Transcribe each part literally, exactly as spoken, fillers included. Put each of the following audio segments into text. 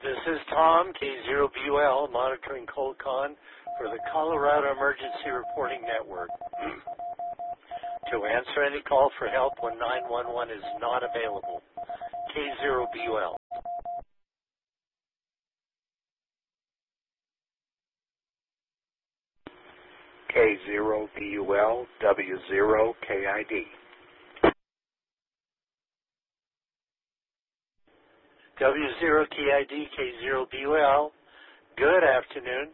This is Tom, K zero B U L, monitoring ColdCon for the Colorado Emergency Reporting Network. To answer any call for help when nine one one is not available, K zero B U L. K zero B U L, W zero K I D. W zero K I D, K zero B U L. Good afternoon.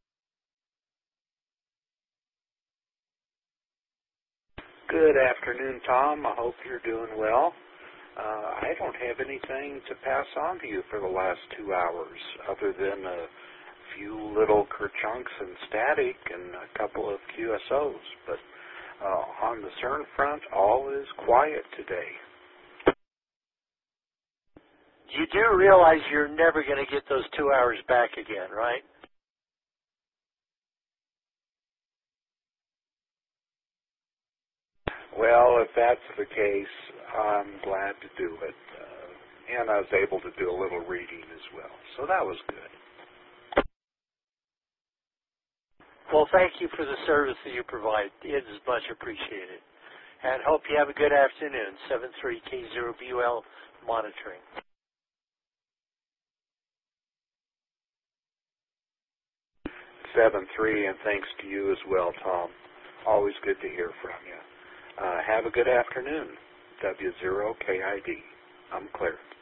Good afternoon, Tom. I hope you're doing well. Uh, I don't have anything to pass on to you for the last two hours other than a few little kerchunks and static and a couple of Q S Os. But uh, on the CERN front, all is quiet today. You do realize you're never going to get those two hours back again, right? Well, if that's the case, I'm glad to do it. Uh, and I was able to do a little reading as well. So that was good. Well, thank you for the service that you provide. It is much appreciated. And hope you have a good afternoon. seven three K zero B U L monitoring. seven three, and thanks to you as well, Tom. Always good to hear from you. Uh, have a good afternoon. W zero K I D. I'm Clarence.